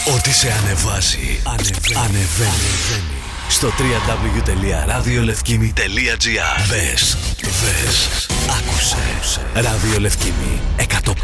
Ό,τι σε ανεβάζει, ανεβαίνει. Στο www.radiolevkimi.gr. Μπες, άκουσε. Ράδιο Λευκήμη 104,6.